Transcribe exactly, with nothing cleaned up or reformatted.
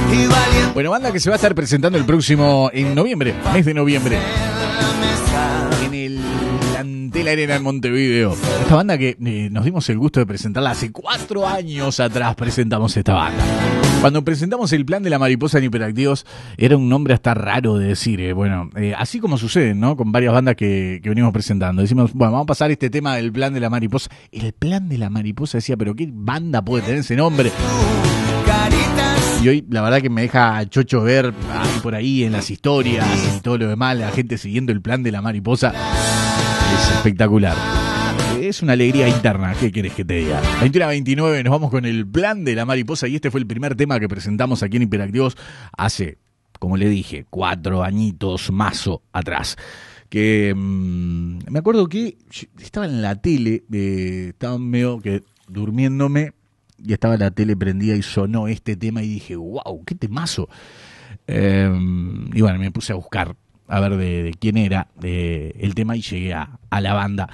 Bueno, banda que se va a estar presentando el próximo, en noviembre, mes de noviembre, en el Antel Arena en Montevideo. Esta banda que eh, nos dimos el gusto de presentarla hace cuatro años atrás, presentamos esta banda. Cuando presentamos el plan de la mariposa en Hiperactivos, era un nombre hasta raro de decir. Eh. Bueno, eh, así como sucede, ¿no? Con varias bandas que, que venimos presentando. Decimos, bueno, vamos a pasar este tema del plan de la mariposa. El plan de la mariposa, decía, pero ¿qué banda puede tener ese nombre? Y hoy, la verdad que me deja chocho ver ahí por ahí en las historias y todo lo demás, la gente siguiendo el plan de la mariposa. Es espectacular. Es una alegría interna, ¿qué querés que te diga? veintiuno a veintinueve, nos vamos con el plan de la mariposa y este fue el primer tema que presentamos aquí en Hiperactivos hace, como le dije, cuatro añitos mazo atrás. Que mmm, me acuerdo que estaba en la tele, eh, estaba medio que durmiéndome y estaba la tele prendida y sonó este tema y dije, wow, qué temazo. Eh, y bueno, me puse a buscar a ver de, de quién era de, el tema y llegué a, a la banda.